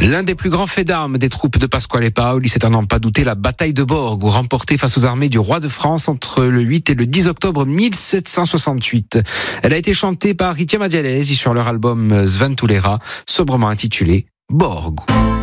L'un des plus grands faits d'armes des troupes de Pasquale Paoli, c'est à n'en pas douter la bataille de Borgo, remportée face aux armées du roi de France entre le 8 et le 10 octobre 1768. Elle a été chantée par Ritia Madialesi sur leur album Sventulera, sobrement intitulé Borgo.